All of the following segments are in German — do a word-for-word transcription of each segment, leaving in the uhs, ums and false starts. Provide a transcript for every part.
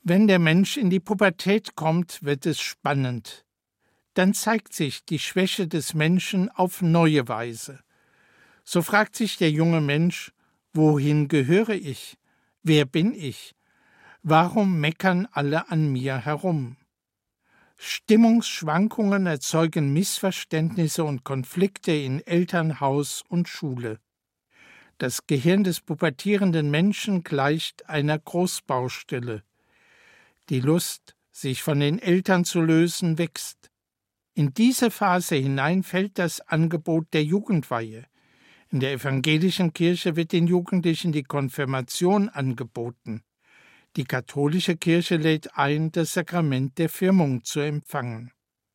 Wenn der Mensch in die Pubertät kommt, wird es spannend. Dann zeigt sich die Schwäche des Menschen auf neue Weise. So fragt sich der junge Mensch: Wohin gehöre ich? Wer bin ich? Warum meckern alle an mir herum? Stimmungsschwankungen erzeugen Missverständnisse und Konflikte in Elternhaus und Schule. Das Gehirn des pubertierenden Menschen gleicht einer Großbaustelle. Die Lust, sich von den Eltern zu lösen, wächst. In diese Phase hinein fällt das Angebot der Jugendweihe. In der evangelischen Kirche wird den Jugendlichen die Konfirmation angeboten. Die katholische Kirche lädt ein, das Sakrament der Firmung zu empfangen.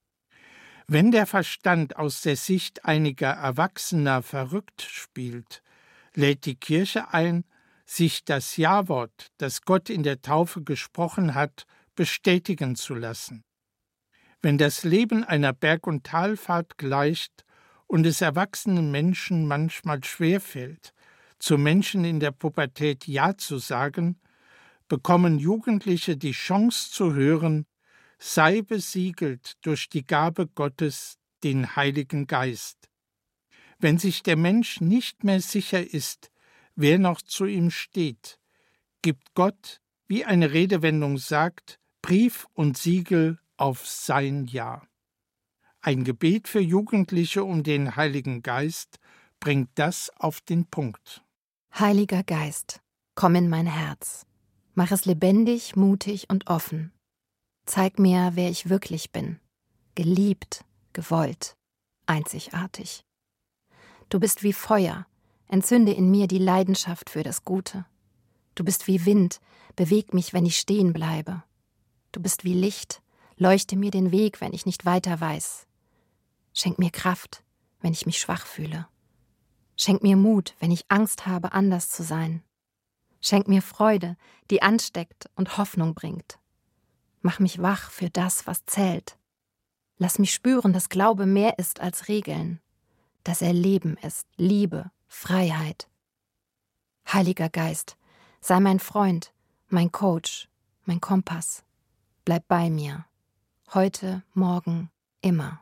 Wenn der Verstand aus der Sicht einiger Erwachsener verrückt spielt, lädt die Kirche ein, sich das Ja-Wort, das Gott in der Taufe gesprochen hat, bestätigen zu lassen. Wenn das Leben einer Berg- und Talfahrt gleicht und es erwachsenen Menschen manchmal schwerfällt, zu Menschen in der Pubertät Ja zu sagen, bekommen Jugendliche die Chance zu hören: Sei besiegelt durch die Gabe Gottes, den Heiligen Geist. Wenn sich der Mensch nicht mehr sicher ist, wer noch zu ihm steht, gibt Gott, wie eine Redewendung sagt, Brief und Siegel auf sein Ja. Ein Gebet für Jugendliche um den Heiligen Geist bringt das auf den Punkt. Heiliger Geist, komm in mein Herz. Mach es lebendig, mutig und offen. Zeig mir, wer ich wirklich bin. Geliebt, gewollt, einzigartig. Du bist wie Feuer, entzünde in mir die Leidenschaft für das Gute. Du bist wie Wind, beweg mich, wenn ich stehen bleibe. Du bist wie Licht, leuchte mir den Weg, wenn ich nicht weiter weiß. Schenk mir Kraft, wenn ich mich schwach fühle. Schenk mir Mut, wenn ich Angst habe, anders zu sein. Schenk mir Freude, die ansteckt und Hoffnung bringt. Mach mich wach für das, was zählt. Lass mich spüren, dass Glaube mehr ist als Regeln, dass er Leben ist, Liebe, Freiheit. Heiliger Geist, sei mein Freund, mein Coach, mein Kompass. Bleib bei mir, heute, morgen, immer.